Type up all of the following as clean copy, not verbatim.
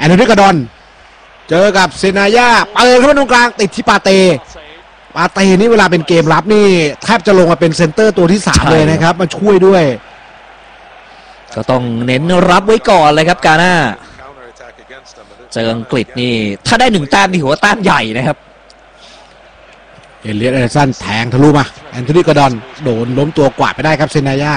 นโทนี กอร์ดอนเจอกับเซนายาเปิดเข้ามาตรงกลางติดที่ปาเต้นี่เวลาเป็นเกมรับนี่แทบจะลงมาเป็นเซนเตอร์ตัวที่3เลยนะครับมาช่วยด้วยก็ต้องเน้นรับไว้ก่อนเลยครับกาน่าเจออังกฤษนี่ถ้าได้1แต้มนี่ถือว่าแต้มใหญ่นะครับเอเลียต แอนเดอร์สันแทงทะลุมาแอนโทนี กอร์ดอนโดนล้มตัวกวาดไปได้ครับเซนายา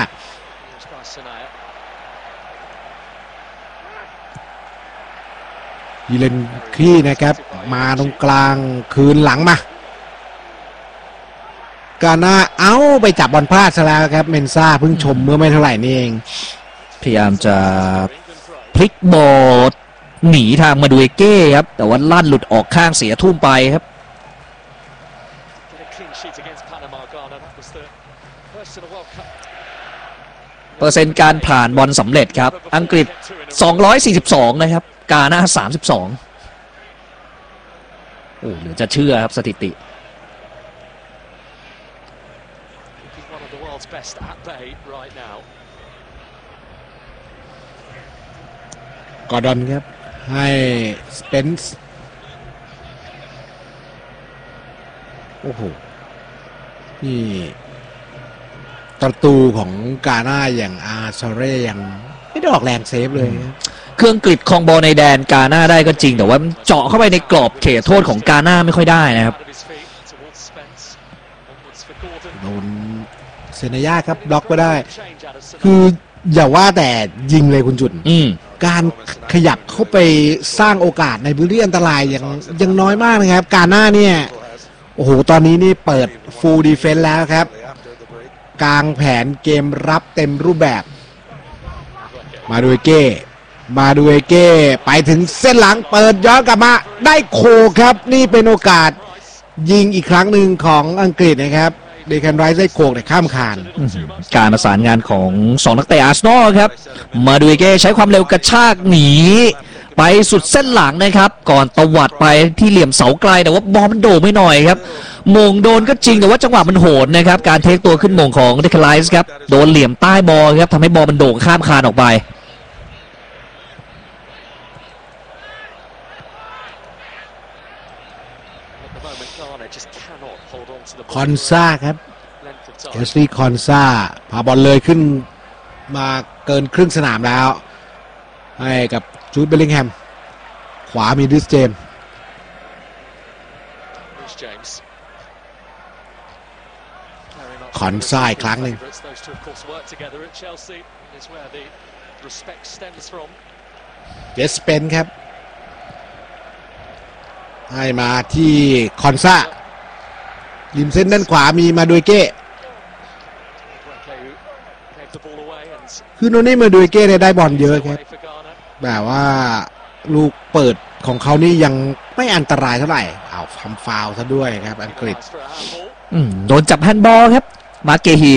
ยีเลนคีนะครับมาตรงกลางคืนหลังมากาน่าเอาไปจับบอลพลาดซะแล้วครับเมนซ่าเพิ่งชมเมื่อไม่เท่าไหร่นี่เองพยายามจะพลิกบอลหนีทางมาดูเอเก้ครับแต่ว่าลั่นหลุดออกข้างเสียทุ่มไปครับเปอร์เซ็นต์การผ่านบอลสำเร็จครับอังกฤษ242นะครับกาน่า32โอ้เหลือจะเชื่อครับสถิติกอร์ดอนครับให้สเปนซ์โอ้โหนี่ประตูของกาน่าอย่างอาชาเร่ยังไม่ได้ออกแรงเซฟเลยเครื่องกริดคองบอลในแดนกาน่าได้ก็จริงแต่ว่าเจาะเข้าไปในกรอบเขตโทษของกาน่าไม่ค่อยได้นะครับโดนเซนายาครับบล็อกก็ได้คืออย่าว่าแต่ยิงเลยคุณจุนการขยับเข้าไปสร้างโอกาสในพื้นที่อันตรายยังน้อยมากนะครับกาน่าเนี่ยโอ้โหตอนนี้นี่เปิดฟูลดีเฟนส์แล้วครับกลางแผนเกมรับเต็มรูปแบบมาดูเก้ไปถึงเส้นหลังเปิดย้อนกลับมาได้โคครับนี่เป็นโอกาสยิงอีกครั้งหนึ่งของอังกฤษนะครับเดคันไรส์ได้โคได้ข้ามคานการประสานงานของ2นักเตะอาร์เซนอลครับมาดูเก้ใช้ความเร็วกระชากหนีไปสุดเส้นหลังนะครับก่อนตวัดไปที่เหลี่ยมเสาไกลแต่ว่าบอลมันโด่งไม่หน่อยครับมงโดนก็จริงแต่ว่าจังหวะมันโหดนะครับการเทคตัวขึ้นมงของเดคันไรส์ครับโดนเหลี่ยมใต้บอลครับทำให้บอลมันโด่งข้ามคานออกไปคอนซ่าครับเอสลีคอนซ่าพาบอลเลยขึ้นมาเกินครึ่งสนามแล้วให้กับจูดเบลลิงแฮมขวามีริสเจมคอนซ่าอีกครั้งหนึ่งเจสเปนครับให้มาที่คอนซ่าริมเส้นด้านขวามีมาดูเก้คือโนนี่มาดูเก้ได้บอลเยอะครับแบบว่าลูกเปิดของเขานี่ยังไม่อันตรายเท่าไหร่เอาทำฟาวล์ซะด้วยครับอังกฤษโดนจับแฮนด์บอลครับมาเกฮี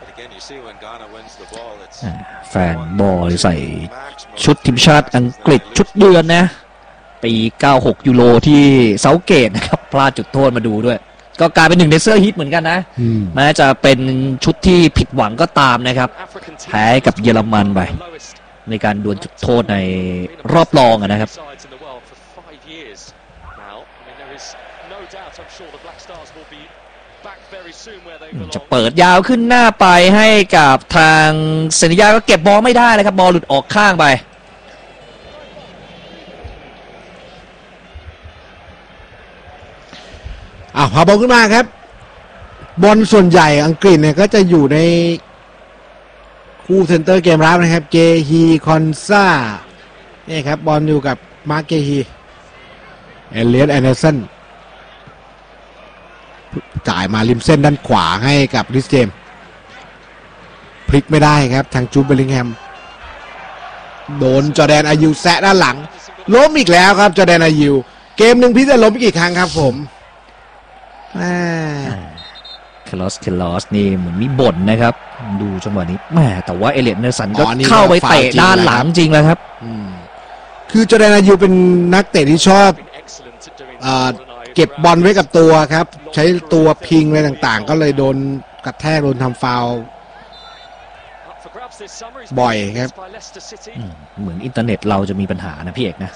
แฟนบอลใส่ชุดทีมชาติอังกฤษชุดเดือนนะปี96ยูโรที่เซาเกตนะครับพลาดจุดโทษมาดูด้วยก็กลายเป็นหนึ่งในเสื้อฮิตเหมือนกันนะแม้จะเป็นชุดที่ผิดหวังก็ตามนะครับแพ้กับเยอรมันไปในการดวลจุดโทษในรอบรองนะครับจะเปิดยาวขึ้นหน้าไปให้กับทางเซนิยาก็เก็บบอลไม่ได้เลยครับบอลหลุดออกข้างไปพาบอลขึ้นมาครับบอลส่วนใหญ่อังกฤษเนี่ยก็จะอยู่ในคู่เซนเตอร์เกมรับนะครับเกฮีคอนซ่านี่ครับบอลอยู่กับมาร์คเกฮีเอเลียต แอนเดอร์สันจ่ายมาริมเส้นด้านขวาให้กับริสเจมพลิกไม่ได้ครับทางจูดเบลลิงแฮมโดนจอร์แดนอายูแซะด้านหลังล้มอีกแล้วครับจอร์แดนอายูเกมหนึ่งพี่จะล้มกี่ครั้งครับผมเคลอสนี่เหมือนมีบ่นนะครับดูจังหวะนี้แม่แต่ว่าเอเลียต เนลสันก็เข้าไปเตะด้านหลังจริงแล้วครับคือจอร์แดนอายูเป็นนักเตะที่ชอบเก็บบอลไว้กับตัวครับใช้ตัวพิงอะไรต่างๆก็เลยโดนกระแทกโดนทำฟาวล์บ่อยครับเหมือนอินเทอร์เน็ตเราจะมีปัญหานะพี่เอกนะ